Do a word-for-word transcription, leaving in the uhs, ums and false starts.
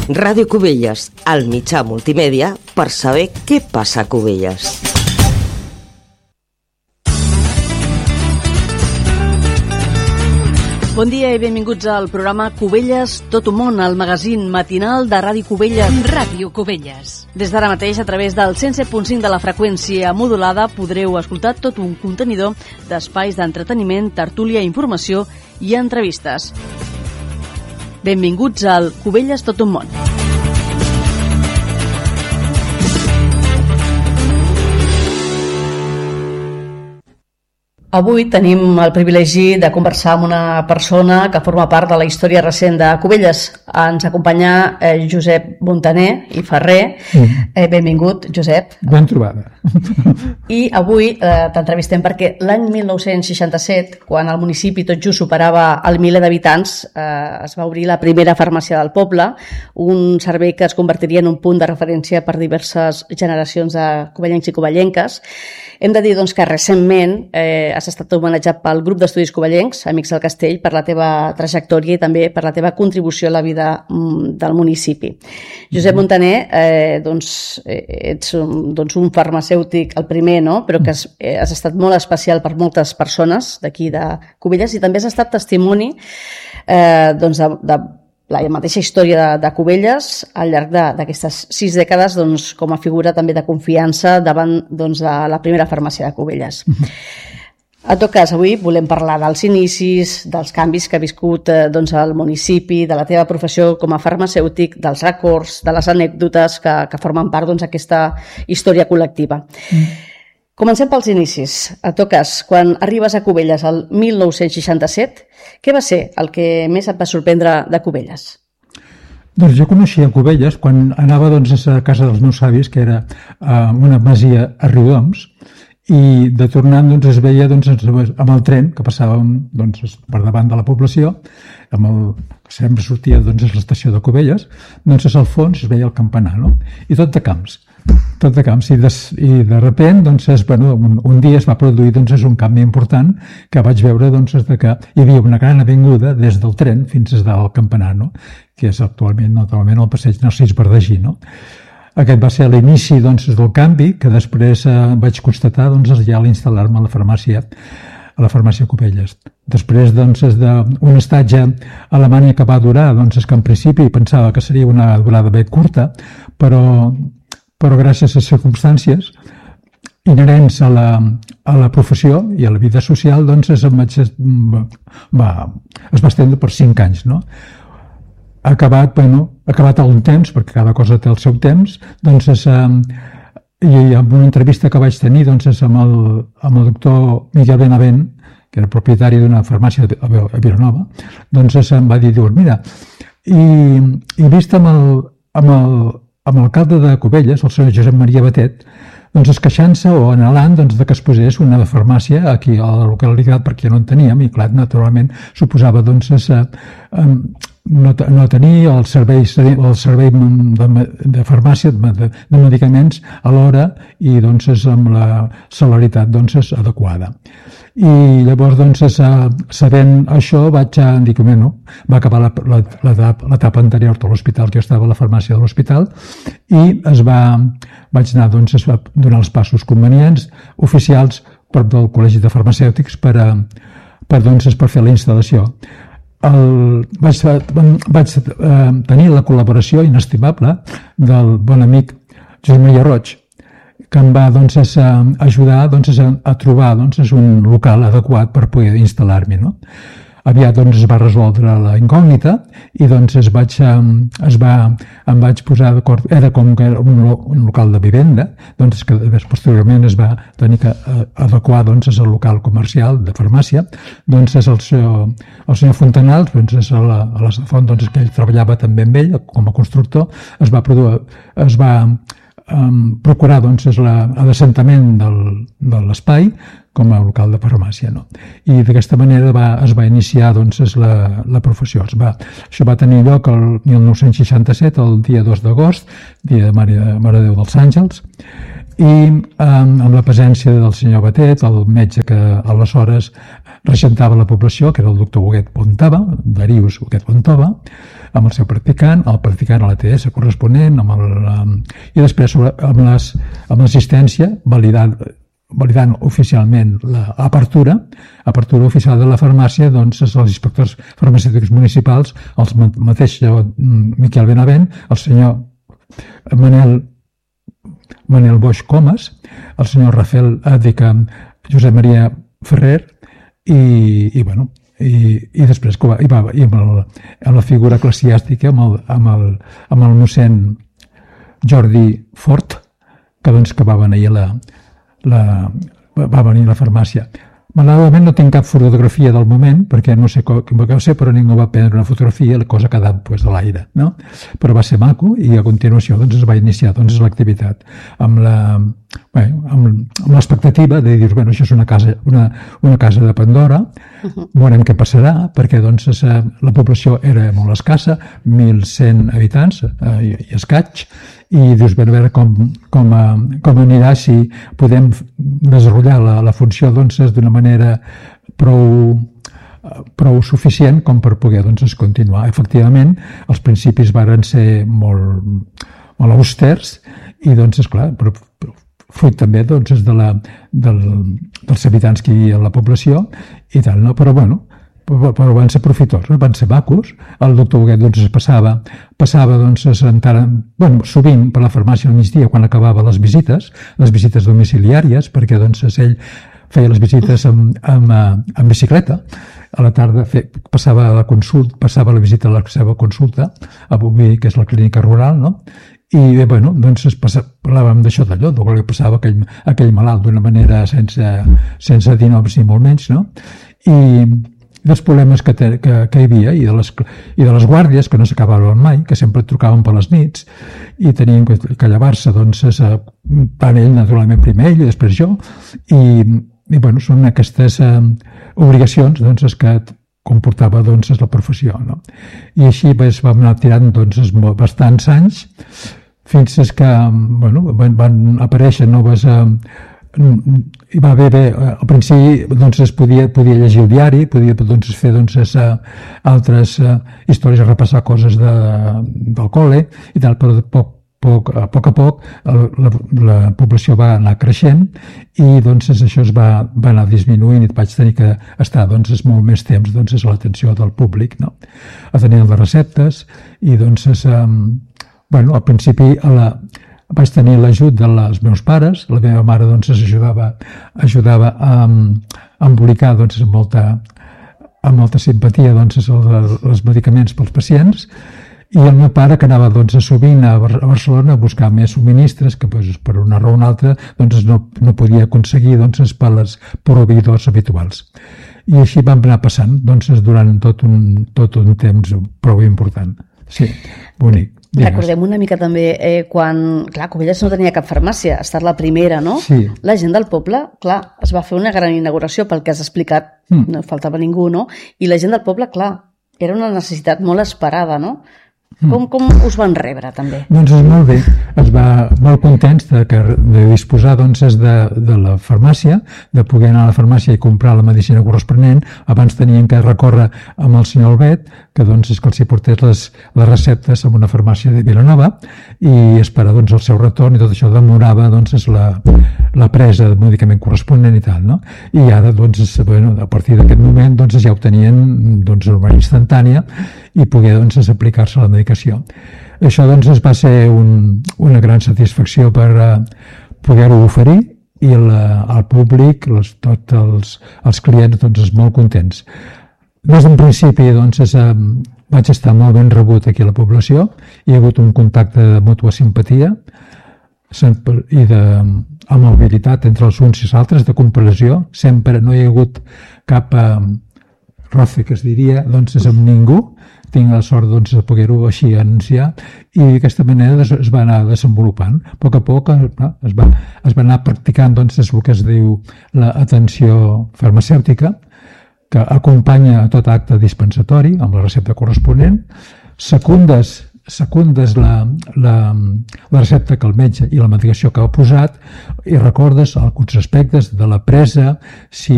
Ràdio Cubelles, el mitjà multimèdia per saber què passa a Cubelles. Bon dia i benvinguts al programa Cubelles Tot un món, el magazín matinal de Ràdio Cubelles. Ràdio Cubelles. Des d'ara mateix, a través del cent set punt cinc de la freqüència modulada, podreu escoltar tot un contenidor d'espais d'entreteniment, tertúlia, informació i entrevistes. Benvinguts al Cubelles Tot un món. Avui tenim el privilegi de conversar amb una persona que forma part de la història recent de Cubelles. Ens acompanya eh, Josep Montaner i Ferrer. Mm. Eh, benvingut, Josep. Ben trobada. I avui eh, t'entrevistem perquè l'any mil nou-cents seixanta-set, quan el municipi tot just superava el miler d'habitants, eh, es va obrir la primera farmàcia del poble, un servei que es convertiria en un punt de referència per diverses generacions de covellencs i covellenques. Hem de dir doncs, que recentment eh, has estat homenatjat pel grup d'estudis covellencs, Amics del Castell, per la teva trajectòria i també per la teva contribució a la vida mm, del municipi. Josep Montaner, eh, doncs, ets un, doncs, un farmacèutic, el primer, no? Però que has, eh, has estat molt especial per moltes persones d'aquí de Cubelles i també has estat testimoni eh, doncs, de, de la mateixa història de, de Cubelles al llarg d'aquestes sis dècades doncs, com a figura també de confiança davant doncs, de la primera farmàcia de Cubelles. En tot cas, avui volem parlar dels inicis, dels canvis que ha viscut eh, doncs, el municipi, de la teva professió com a farmacèutic, dels records, de les anècdotes que, que formen part d'aquesta doncs, història col·lectiva. Mm. Comencem pels inicis. En tot cas, quan arribes a Cubelles el mil nou-cents seixanta-set, què va ser el que més et va sorprendre de Cubelles? Doncs jo coneixia Cubelles quan anava doncs, a casa dels meus avis, que era uh, una masia a Riudoms, i de tornant doncs, es veia doncs, amb el tren que passava doncs, per davant de la població, amb el que sempre sortia doncs, a l'estació de Cubelles, doncs al fons es veia el campanar, no? I tot de camps. tot de camps, i de, i de repent doncs, és, bueno, un, un dia es va produir doncs, és un canvi important que vaig veure doncs, de que hi havia una gran avinguda des del tren fins al campanar, no? Que és actualment naturalment el passeig Narcís Verdagí, no? Aquest va ser l'inici doncs, del canvi que després eh, vaig constatar doncs, ja a l'instal·lar-me a la farmàcia a la farmàcia Cubelles. Després doncs, d'un estatge a Alemanya que va durar, doncs, és que en principi pensava que seria una durada ben curta, però però gràcies a circumstàncies inherents a la, a la professió i a la vida social, doncs es, va, es va estendre per cinc anys. No? Ha acabat, bueno, ha acabat algun temps, perquè cada cosa té el seu temps, doncs és, i en una entrevista que vaig tenir doncs, és amb, el, amb el doctor Miguel Benavent, que era propietari d'una farmàcia a Vilanova, doncs es, em va dir, mira, i, i vist amb el, amb el amb l'alcalde de Cubelles, el senyor Josep Maria Batet, doncs es queixant-se o anhelant doncs, que es posés una farmàcia aquí a la localitat perquè no en teníem i clar, naturalment suposava doncs, es, eh, no, no tenir el servei, el servei de, de farmàcia, de, de medicaments a l'hora i doncs, és, amb la celeritat doncs, és adequada. I llavors, doncs, sabent això, vaig a dir que bueno, va acabar l'etapa anterior de l'hospital, que jo estava a la farmàcia de l'hospital, i es va, vaig anar, doncs, es va donar els passos convenients, oficials, prop del Col·legi de Farmacèutics, per, a, per, doncs, per fer la instal·lació. El, vaig vaig eh, tenir la col·laboració inestimable del bon amic Josep Maria Roig, que em va doncs, a ajudar doncs, a, a trobar doncs, un local adequat per poder instal·lar-m'hi. No? Aviat doncs, es va resoldre la incògnita i doncs, es vaig, es va, em vaig posar d'acord, era com que era un, un local de vivenda, doncs, que posteriorment es va tenir que adequar doncs, al local comercial de farmàcia, doncs és el, seu, el senyor Fontanals, doncs, és a la, a la font doncs, que ell treballava també amb ell com a constructor, es va produir, es va Um, procurar doncs, l'assentament del, de l'espai com a local de farmàcia. No? I d'aquesta manera va, es va iniciar doncs, la, la professió. Es va, això va tenir lloc el mil nou-cents seixanta-set, el dia dos d'agost, dia de Mare, Mare Déu dels Àngels, i um, amb la presència del senyor Batet, el metge que aleshores regentava la població, que era el doctor Huguet Pontava, Darius Huguet Pontova, amb el seu practicant, el practicant a l'A T S corresponent, amb el, i després amb l'assistència, validant, validant oficialment l'apertura, apertura oficial de la farmàcia, doncs els inspectors farmacèutics municipals, el mateix Miquel Benavent, el senyor Manel, Manel Boix Comas, el senyor Rafael Àdica, Josep Maria Ferrer, i, i bueno, i, i després i va, i amb, el, amb la figura eclesiàstica, amb el, amb el, amb el mossèn Jordi Fort, que doncs que va venir a la, la, va venir a la farmàcia. Malauradament no tinc cap fotografia del moment, perquè no sé com ho sé, però ningú va prendre una fotografia, la cosa ha quedat pues, de l'aire, no? Però va ser maco i a continuació doncs, es va iniciar doncs, l'activitat amb la, bé, amb, amb l'expectativa de dir, bueno, això és una casa, una, una casa de Pandora, uh-huh. Veurem què passarà, perquè doncs, la població era molt escassa, mil cent habitants eh, i, i escaig, i dius, a veure com, com, com anirà si podem desenvolupar la, la funció doncs, d'una manera prou, prou suficient com per poder doncs, continuar. Efectivament, els principis varen ser molt, molt austers i, doncs, esclar, però, però fruit també doncs, de la, del, dels habitants que hi havia a la població i tal, no? Però bueno, però van ser profitosos, van ser macos. El doctor Huguet doncs, es passava, passava doncs, a sentar, bueno, sovint per la farmàcia al migdia quan acabava les visites, les visites domiciliàries, perquè doncs, ell feia les visites amb, amb, amb bicicleta. A la tarda fe, passava la consulta, passava la visita a la seva consulta, a Boví, que és la clínica rural, no? I bé, bueno, doncs es passa, parlàvem d'això d'allò, del que passava aquell, aquell malalt d'una manera sense, sense dir noms ni molt menys, no? I dels problemes que, te, que, que hi havia i de, les, i de les guàrdies que no s'acabaven mai, que sempre trucaven per les nits i tenien que, que llevar-se doncs, tant ell naturalment primer ell i després jo i, i bueno, són aquestes eh, obligacions doncs, que comportava doncs, la professió, no? I així doncs, vam anar tirant doncs, bastants anys fins que bueno, van, van aparèixer noves eh, hi va haver, bé, al principi doncs, es podia, podia llegir el diari, podia doncs, fer doncs, altres uh, històries, repassar coses de, del col·le i tal, però a poc, poc, a poc a poc el, la, la població va anar creixent i doncs, això es va, va anar disminuint i vaig tenir que estar doncs, molt més temps doncs, a l'atenció del públic, no? A tenir les receptes i doncs, es, um, bueno, al principi a la vaig tenir l'ajut dels meus pares, la meva mare doncs, ajudava, ajudava a, a embolicar doncs, amb, molta, amb molta simpatia doncs, els, els medicaments pels pacients i el meu pare que anava doncs, sovint a Barcelona a buscar més subministres que doncs, per una raó o una altra doncs, no, no podia aconseguir doncs, per les proveïdors habituals. I així vam anar passant doncs, durant tot un, tot un temps prou important. Sí, bonic. Digues. Recordem una mica també eh, quan, clar, Cubelles no tenia cap farmàcia, ha estat la primera, no? Sí. La gent del poble, clar, es va fer una gran inauguració pel que has explicat, mm. no faltava ningú, no? I la gent del poble, clar, era una necessitat molt esperada, no? Mm. Com, com us van rebre, també? Doncs és molt bé, es va molt contents de, de disposar doncs, de, de la farmàcia, de poder anar a la farmàcia i comprar la medicina corresponent. Abans tenien que recórrer amb el senyor Albet, que doncs, és que els hi portés les, les receptes a una farmàcia de Vilanova i esperar doncs, el seu retorn i tot això demorava doncs, la, la presa de medicament corresponent i tal, no? I ara, doncs, bueno, a partir d'aquest moment doncs, ja ho tenien doncs, de manera instantània i poder doncs, aplicar-se la medicació. Això doncs, va ser un, una gran satisfacció per uh, poder-ho oferir i la, el públic, les, tots els, els clients, doncs, molt contents. Des d'un principi doncs, és, eh, vaig estar molt ben rebut aquí a la població, hi ha hagut un contacte de mútua simpatia i de amabilitat entre els uns i els altres, de comprensió, sempre no hi ha hagut cap eh, roce, que es diria, doncs, és amb ningú. Tinc la sort doncs, de poder-ho així anunciar i d'aquesta manera es va anar desenvolupant. A poc a poc no, es, va, es va anar practicant doncs, el que es diu l'atenció farmacèutica, que acompanya a tot acte dispensatori amb la recepta corresponent, secundes, secundes la, la, la recepta que el metge i la medicació que ha posat i recordes alguns aspectes de la presa, si